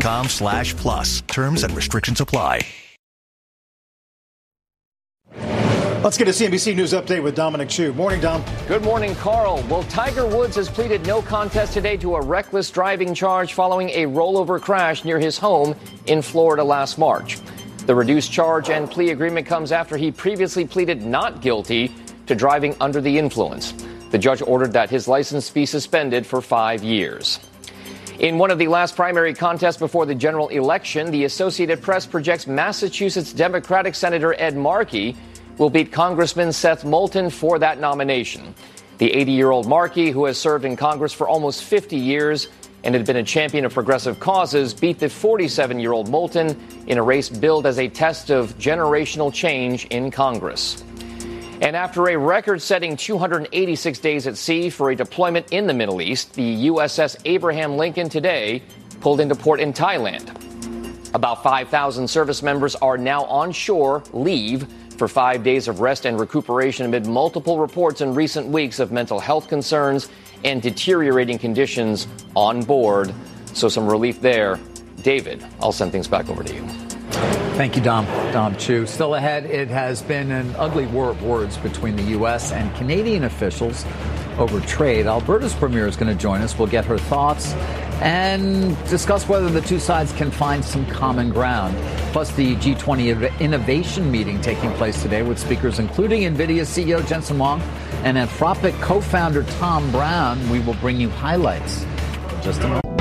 CBC.com/plus. Terms and restrictions apply. Let's get a CNBC News update with Dominic Chu. Morning, Dom. Good morning, Carl. Well, Tiger Woods has pleaded no contest today to a reckless driving charge following a rollover crash near his home in Florida last March. The reduced charge and plea agreement comes after he previously pleaded not guilty to driving under the influence. The judge ordered that his license be suspended for 5 years. In one of the last primary contests before the general election, the Associated Press projects Massachusetts Democratic Senator Ed Markey will beat Congressman Seth Moulton for that nomination. The 80-year-old Markey, who has served in Congress for almost 50 years and had been a champion of progressive causes, beat the 47-year-old Moulton in a race billed as a test of generational change in Congress. And after a record-setting 286 days at sea for a deployment in the Middle East, the USS Abraham Lincoln today pulled into port in Thailand. About 5,000 service members are now on shore, leave, for 5 days of rest and recuperation amid multiple reports in recent weeks of mental health concerns and deteriorating conditions on board. So some relief there. David, I'll send things back over to you. Thank you, Dom Chu. Still ahead, it has been an ugly war of words between the U.S. and Canadian officials over trade. Alberta's premier is going to join us. We'll get her thoughts and discuss whether the two sides can find some common ground. Plus, the G20 innovation meeting taking place today with speakers including NVIDIA CEO Jensen Huang and Anthropic co-founder Tom Brown. We will bring you highlights in just a moment.